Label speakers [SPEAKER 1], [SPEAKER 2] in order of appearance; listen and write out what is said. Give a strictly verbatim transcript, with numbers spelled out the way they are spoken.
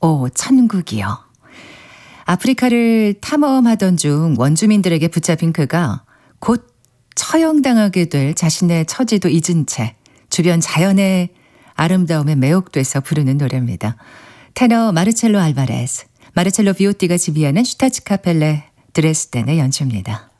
[SPEAKER 1] 오, 천국이요. 아프리카를 탐험하던 중 원주민들에게 붙잡힌 그가 곧 처형당하게 될 자신의 처지도 잊은 채 주변 자연의 아름다움에 매혹돼서 부르는 노래입니다. 테너 마르첼로 알바레스, 마르첼로 비오티가 지휘하는 슈타츠카펠레 드레스덴의 연주입니다.